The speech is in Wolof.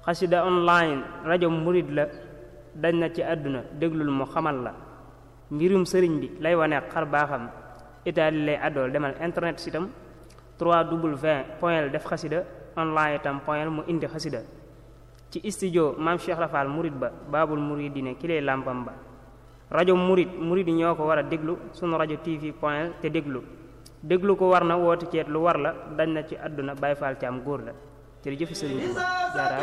xasida online rajo murid la dañ na ci àdduna déglul mu xamal la mbirum sëriñ bi lay wane xar baaxam itaali lay àddool demal internet sitam 3w def xasida online itam mu indi xasida ci studio maam Cheikh Rafal murid ba baabul muridine ki lay làmpam ba rajo murid yi ñoo ko war a déglu sunu rajo tv te déglu ko war na woote ceet lu war la dañ na ci àdduna Baay Faal ci am góor la jërëjëf sëriñ Tuubaa